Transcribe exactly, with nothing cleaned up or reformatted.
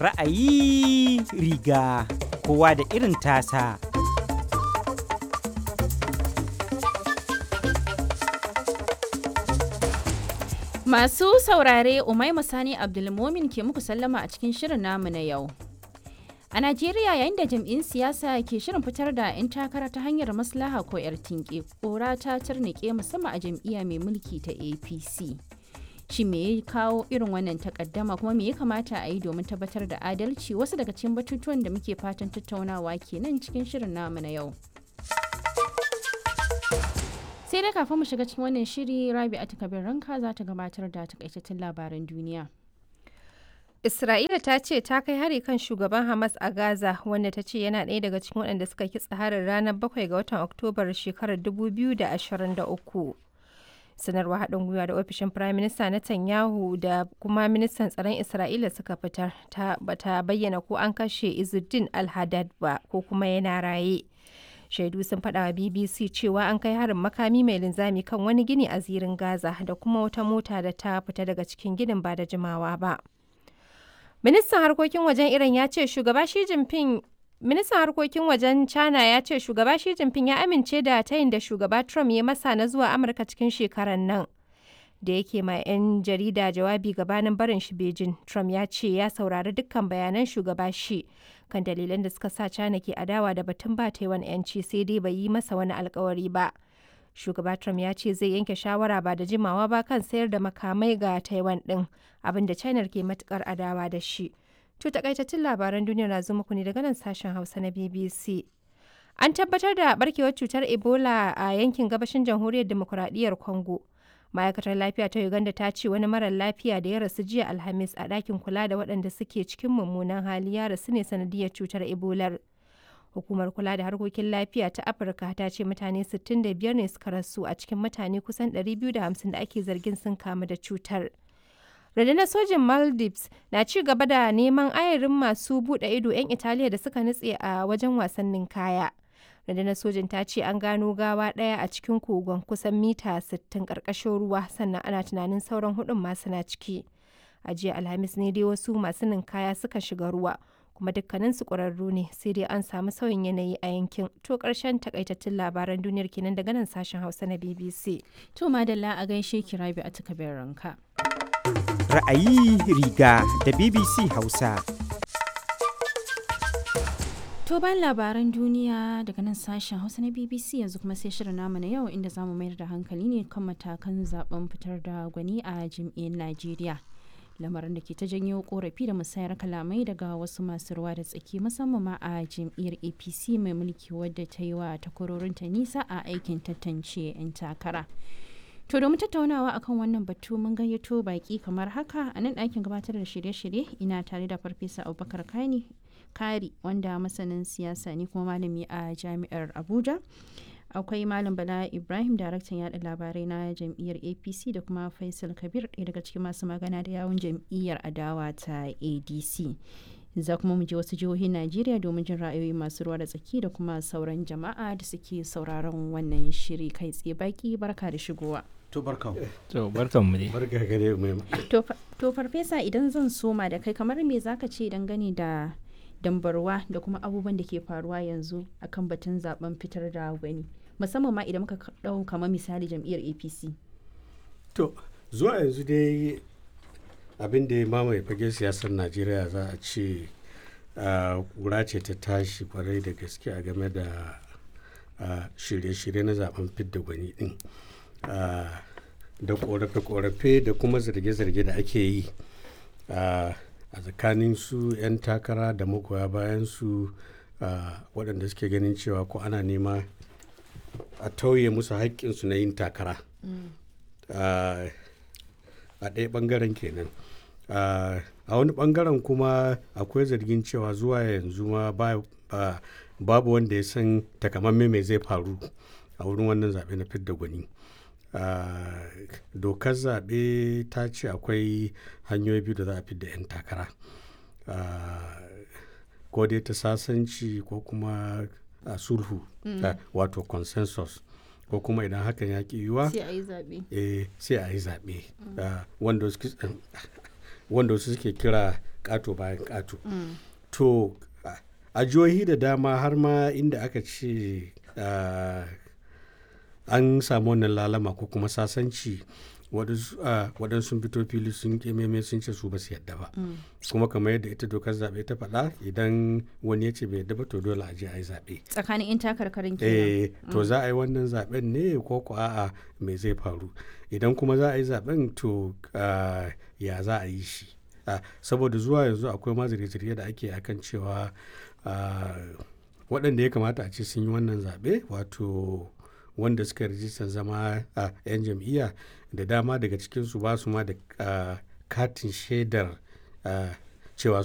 Ra'ayi riga kowa da irin tasa. Masu saurare Umaima Sani Abdulmomin ke muku sallama a cikin shirin namu na yau. A Najeriya yayin da jam'in siyasa ke shirin fitar da 'yan takara ta hanyar maslaha ko 'yar tinke, kora ta tarnike musamman a jam'iyya mai mulki ta A P C. Shi me ya kawo irin wannan takaddama kuma me ya kamata a yi domin tabbatar da adalci? Wasu daga cikin batutuwan da muke fatan tattaunawa kenan cikin shirin namu na yau. Sai dai kafin mu shiga cikin wannan shiri, Rabi'atu Kabir Ranka za ta gabatar da takaitattun labaran duniya. Isra'ila ta ce ta kai hari kan shugaban Hamas a Gaza, wanda ta ce yana ɗaya daga cikin waɗanda suka kitsa harin ranar bakwai ga watan Oktobar shekarar dubu biyu da ashirin da uku. Sanarwar haɗin gwiwa da ofishin Firayim Minista Netanyahu da kuma ministan tsaron Isra'ila suka fitar ta bata bayyana ko an kashe Izzuddin al-Haddad ba ko kuma yana raye. Shaidu sun faɗa wa B B C cewa an kai harin makami mai linzami kan wani gini a zirin Gaza da kuma wata mota da ta fita daga cikin ginin ba da jimawa ba. Ministan harkokin wajen Iran ya ce shugaba Xi Jinping Ministan harkokin wajen China ya ce shugaba Xi Jinping ya amince da tayin da shugaba Trump ya masa na zuwa Amurka cikin shekarar nan. Da yake ma 'yan jarida jawabi gabanin barin shi Beijing, Trump ya ce ya saurari dukkan bayanan shugaba Xi kan dalilan da suka sa China ke adawa da batun ba Taiwan 'yanci, sai dai bai yi masa wani alkawari ba. Shugaba Trump ya ce zai yanke shawara ba da jimawa ba kan sayar da makamai ga Taiwan din, abin da China ke matukar adawa da shi. To takaitattun labaran duniya na zo muku ne daga nan sashen Hausa na B B C. An tabbatar da barkewar cutar Ebola a yankin gabashin Jamhuriyar Demokuraɗiyyar Congo. Ma'aikatar lafiya ta Uganda ta ce wani marar lafiya da ya rasu jiya Alhamis a ɗakin kula da waɗanda suke cikin mummunan hali ya rasu ne sanadiyar cutar Ebolar. Hukumar kula da harkokin lafiya ta Afirka ta ce mutane sittin da biyar ne suka rasu a cikin mutane kusan ɗari biyu da hamsin da ake zargin sun kamu da cutar. Rundunar sojin Maldives na ci gaba da neman ayarin masu buɗe ido 'yan Italiya da suka nutse a wajen wasannin kaya. Rundunar sojin ta ce an gano gawa ɗaya a cikin kogon kusan mita sittin ƙarƙashin ruwa, sannan ana tunanin sauran hudun masu na ciki. A jiya Alhamis ne dai wasu masu ninkaya suka shiga ruwa, kuma dukkaninsu ƙwararru ne, sai dai an samu sauyin yanayi a yankin. To ƙarshen takaitattun labaran duniyar kenan daga nan sashen Hausa na B B C. To madalla a gaishe ki Rabi'atu Kabir Ranka. Ra'ayi riga da B B C Hausa. To bayan labaran duniya daga nan sashen Hausa na B B C, yanzu kuma sai shirin namu na yau, inda zamu mayar da hankali ne kan matakan zaben fitar da gwani a jam'iyyar Najeriya. Lamarin da ke ta janyo korafi da musayar kalamai daga wasu masu ruwa da tsaki, musamman ma a jam'iyyar A P C mai mulki, wadda ta yi wa takwarorinta nisa a aikin tantance 'yan takara. To domin tattaunawa akan wannan batu mun gayyato baki kamar haka. A nan ɗakin gabatar da shirye-shirye ina tare da Farfesa Abubakar Kani Kari, wanda masanin siyasa ne kuma malami a Jami'ar Abuja. Akwai Malam Bala Ibrahim, daraktan yaɗa labarai na jam'iyyar A P C, da kuma Faisal Kabir, ɗaya daga cikin masu magana da yawun jam'iyyar adawa ta A D C. Za kuma mu je wasu jihohin Najeriya domin jin ra'ayoyi masu ruwa da tsaki da kuma sauran jama'a da suke sauraron wannan shiri kai tsaye. Baki barka da shigowa. To barkan. To barkan mu ne. Barka gare mu. To farfesa, idan zan soma da kai, kamar me zaka ce dangane da dambarwa da kuma abubuwan da ke faruwa yanzu akan batun zaben fitar da gwani, musamman ma idan muka dau kamar misali jam'iyyar A P C? To zuwa yanzu dai abin da ya mamaye fagen siyasar Najeriya za a ce kura ce ta tashi kwarai da gaske a game da shirye-shirye na zaben fidda gwani din, da korafe-korafe da kuma zarge-zarge da ake yi a tsakanin su 'yan takara da magoya bayan su, waɗanda suke ganin cewa ko ana nema a tauye musu haƙƙinsu na yin takara. a ɗaya ɓangaren kenan. a wani ɓangaren kuma akwai zargin cewa zuwa yanzu ma babu wanda ya san takamamme mai zai faru a wurin wannan zaɓe na fidda gwani. dokar zaɓe ta ce akwai hanyoyi biyu da za a fidda 'yan takara, ko dai ta sasanci ko kuma a sulhu, wato consensus, ko kuma idan hakan ya ki yiwuwa sai a yi zaɓe. eh sai a yi zaɓe, wanda wasu suke kira ƙato bayan ƙato. To a jihohi da dama har ma inda aka ce an samu wannan lalama ko kuma sasanci waɗansu fito fili sun ƙememe sun ce su ba su yadda ba. Kuma kamar yadda ita dokar zaɓe ta faɗa, idan wani ya ce bai yadda ba to dole a je a yi zaɓe tsakanin in takarkarin kenan. eh to za a yi wannan zaɓen ne ko ko a'a me zai faru? Idan kuma za a yi zaɓen to ya za a yi shi? Saboda zuwa yanzu akwai ma zirye-zirye da ake akan cewa waɗanda ya kamata a ce sun yi wannan zaɓe, wato wanda suka rijistar zama a 'yan jam'iyya, da dama daga cikinsu ba su ma da katin shaidar cewa